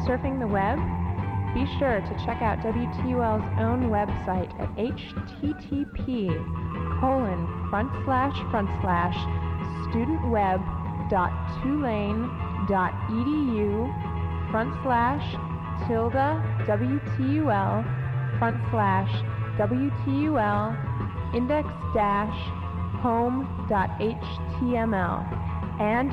surfing the web? Be sure to check out WTUL's own website at http://studentweb.tulane.edu/WTUL/WTUL index-home.html and